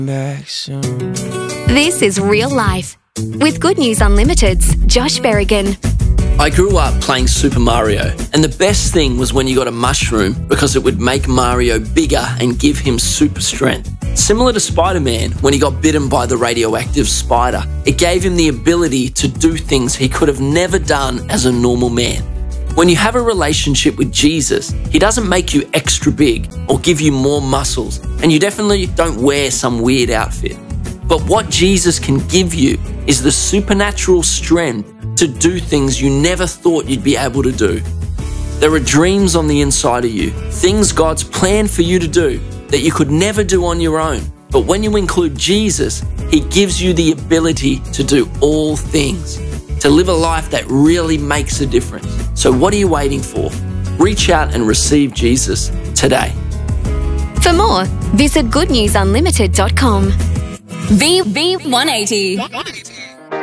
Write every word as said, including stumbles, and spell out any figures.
back soon. This is Real Life with Good News Unlimited's Josh Berrigan. I grew up playing Super Mario, and the best thing was when you got a mushroom because it would make Mario bigger and give him super strength. Similar to Spider-Man, when he got bitten by the radioactive spider, it gave him the ability to do things he could have never done as a normal man. When you have a relationship with Jesus, he doesn't make you extra big or give you more muscles, and you definitely don't wear some weird outfit. But what Jesus can give you is the supernatural strength to do things you never thought you'd be able to do. There are dreams on the inside of you, things God's planned for you to do that you could never do on your own. But when you include Jesus, he gives you the ability to do all things, to live a life that really makes a difference. So what are you waiting for? Reach out and receive Jesus today. For more, visit good news unlimited dot com. V V one eighty.